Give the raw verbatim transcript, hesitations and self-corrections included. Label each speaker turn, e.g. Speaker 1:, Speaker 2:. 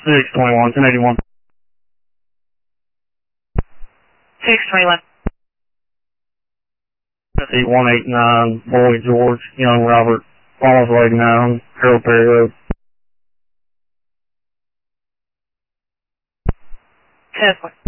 Speaker 1: six twenty-one, ten eighty-one.
Speaker 2: six twenty-one.
Speaker 1: eight one eight nine, Boyd George, Young Robert, almost eighty-nine, Harold Perry Road.
Speaker 2: ten four.